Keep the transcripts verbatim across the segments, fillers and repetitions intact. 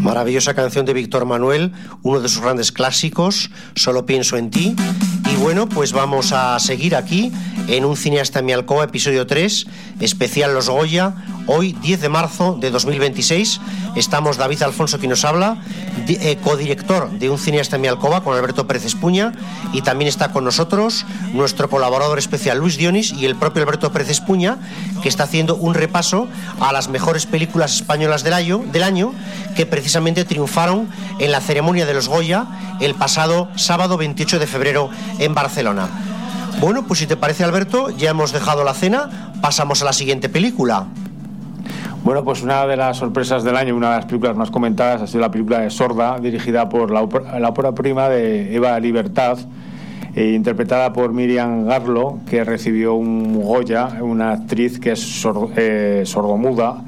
Maravillosa canción de Víctor Manuel, uno de sus grandes clásicos, Solo pienso en ti. Y bueno, pues vamos a seguir aquí en Un cineasta en mi alcoba, episodio tres, especial Los Goya. Hoy, diez de marzo de dos mil veintiséis, estamos David Alfonso, quien nos habla, di- eh, codirector de Un cineasta en mi alcoba, con Alberto Pérez Espuña, y también está con nosotros nuestro colaborador especial Luis Dionis y el propio Alberto Pérez Espuña, que está haciendo un repaso a las mejores películas españolas del año, del año que precisamente triunfaron en la ceremonia de los Goya el pasado sábado veintiocho de febrero en Barcelona. Bueno, pues si te parece, Alberto, ya hemos dejado la cena, pasamos a la siguiente película. Bueno, pues una de las sorpresas del año, una de las películas más comentadas, ha sido la película de Sorda, dirigida por la ópera, la ópera prima de Eva Libertad, e interpretada por Miriam Garlo, que recibió un Goya, una actriz que es sor, eh, sordomuda.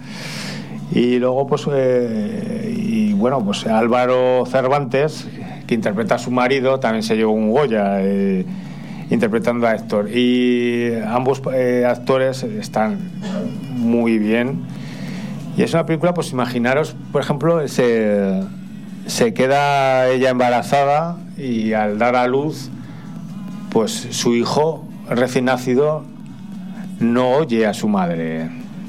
Y luego, pues, eh, y bueno, pues Álvaro Cervantes, que interpreta a su marido, también se llevó un Goya, eh, interpretando a Héctor. Y ambos eh, actores están muy bien. Y es una película, pues imaginaros, por ejemplo, se, se queda ella embarazada y al dar a luz, pues su hijo recién nacido no oye a su madre.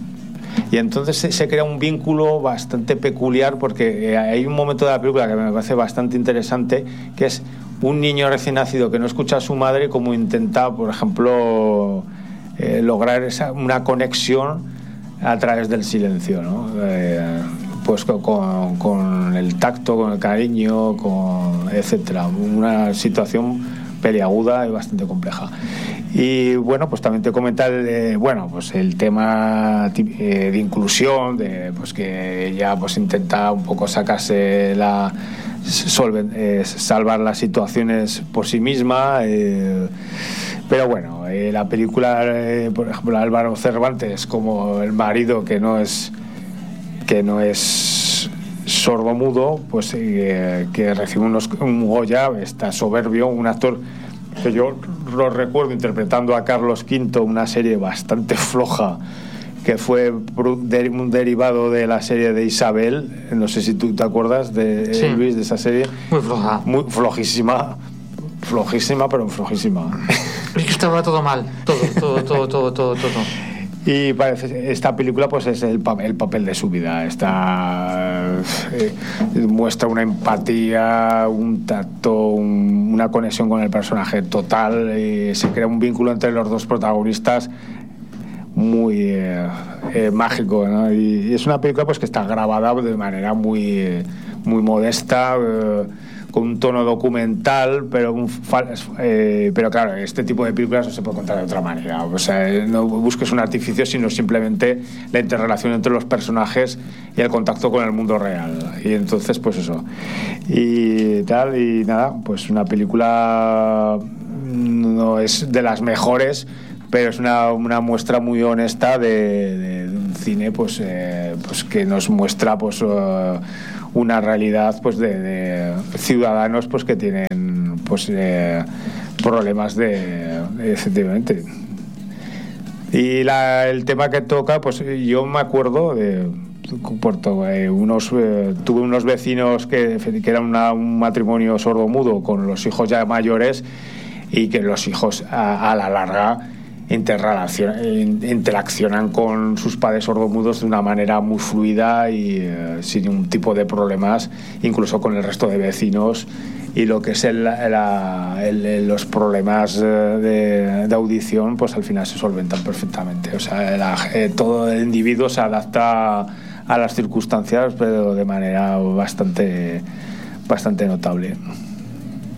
Y entonces se, se crea un vínculo bastante peculiar, porque hay un momento de la película que me parece bastante interesante, que es un niño recién nacido que no escucha a su madre, como intenta, por ejemplo, eh, lograr esa, una conexión a través del silencio, ¿no? Eh, pues con, con el tacto, con el cariño, con etcétera. Una situación peliaguda y bastante compleja. Y bueno, pues también te comenta el, eh, bueno, pues el tema eh, de inclusión, de pues que ella pues intenta un poco sacarse la solven, eh, salvar las situaciones por sí misma. Eh, Pero bueno, eh, la película, eh, por ejemplo, Álvaro Cervantes, como el marido que no es que no es sordomudo, pues eh, que recibe unos, un Goya, está soberbio, un actor que yo lo recuerdo interpretando a Carlos Quinto, una serie bastante floja, que fue un derivado de la serie de Isabel. No sé si tú te acuerdas de sí. Luis, de esa serie. Muy floja. Muy flojísima. Flojísima, pero flojísima. Es que estaba todo mal, todo, todo, todo, todo, todo, todo. Y parece esta película pues es el papel, el papel de su vida. Está eh, muestra una empatía, un tacto, un, una conexión con el personaje total. Y se crea un vínculo entre los dos protagonistas muy eh, eh, mágico, ¿no? Y, y es una película pues que está grabada de manera muy eh, muy modesta, eh, con un tono documental, pero un eh, pero claro, este tipo de películas no se puede contar de otra manera. O sea, no busques un artificio, sino simplemente la interrelación entre los personajes y el contacto con el mundo real. Y entonces, pues eso. Y tal, y nada, pues una película no es de las mejores, pero es una, una muestra muy honesta de, de, de un cine pues, eh, pues que nos muestra pues uh, una realidad pues de, de ciudadanos pues que tienen pues eh, problemas de, de efectivamente. Y la, el tema que toca, pues yo me acuerdo de Puerto, eh, unos eh, tuve unos vecinos que, que eran una, un matrimonio sordomudo con los hijos ya mayores, y que los hijos a, a la larga interaccionan con sus padres sordomudos de una manera muy fluida y eh, sin ningún tipo de problemas, incluso con el resto de vecinos. Y lo que es el, la, el, los problemas de, de audición, pues al final se solventan perfectamente. O sea, la, eh, todo el individuo se adapta a las circunstancias, pero de manera bastante, bastante notable.